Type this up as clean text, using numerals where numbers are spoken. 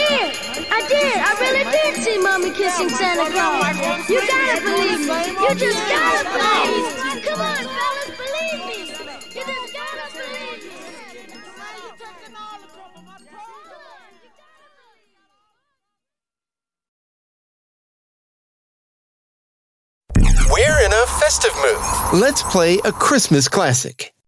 did. I really did see Mommy kissing Santa Claus. You gotta believe me. You just gotta believe me. Come on, fellas, believe me. You just gotta believe me. We're in a festive mood. Let's play a Christmas classic.